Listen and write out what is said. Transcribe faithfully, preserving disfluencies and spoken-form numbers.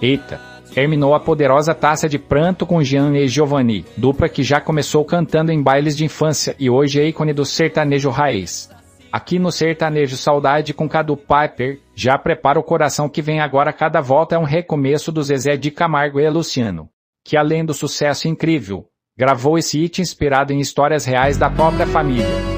Eita! Terminou a poderosa Taça de Pranto com Jean e Giovanni, dupla que já começou cantando em bailes de infância e hoje é ícone do sertanejo raiz. Aqui no Sertanejo Saudade com Cadu Piper, já prepara o coração que vem agora. Cada volta é um recomeço do Zezé de Camargo e Luciano, que além do sucesso incrível, gravou esse hit inspirado em histórias reais da própria família.